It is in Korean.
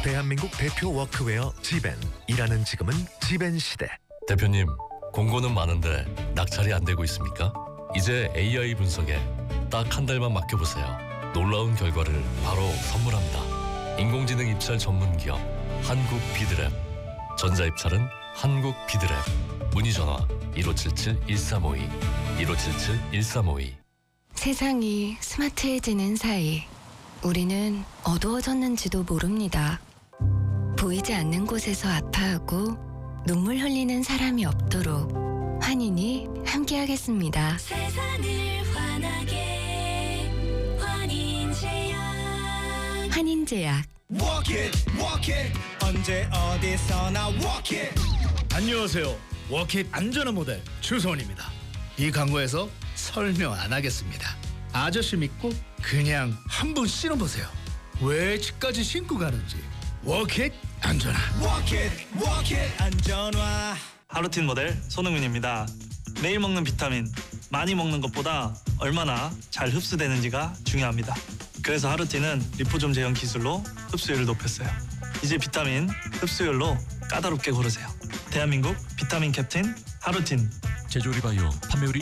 대한민국 대표 워크웨어 지벤. 일하는 지금은 지벤 시대. 대표님, 공고는 많은데 낙찰이 안 되고 있습니까? 이제 AI 분석에 딱 한 달만 맡겨보세요. 놀라운 결과를 바로 선물합니다. 인공지능 입찰 전문 기업 한국 비드랩. 전자 입찰은 한국 비드랩. 문의 전화 1577-1352 1577-1352. 세상이 스마트해지는 사이 우리는 어두워졌는지도 모릅니다. 보이지 않는 곳에서 아파하고 눈물 흘리는 사람이 없도록 환인이 함께하겠습니다. 세상을 환하게 환인제약. 환인제약. Walk it, walk it. 언제 어디서나 walk it. 안녕하세요. 워킷 안전한 모델 추소원입니다. 이 광고에서 설명 안 하겠습니다. 아저씨 믿고 그냥 한번 신어보세요. 왜 집까지 신고 가는지. 워킷 안전한. Walk it, walk it. 안전화. 하루틴 모델 손흥민입니다. 매일 먹는 비타민, 많이 먹는 것보다 얼마나 잘 흡수되는지가 중요합니다. 그래서 하루틴은 리포좀 제형 기술로 흡수율을 높였어요. 이제 비타민 흡수율로 까다롭게 고르세요. 대한민국 비타민 캡틴 하루틴. 제조리바이오 판매율이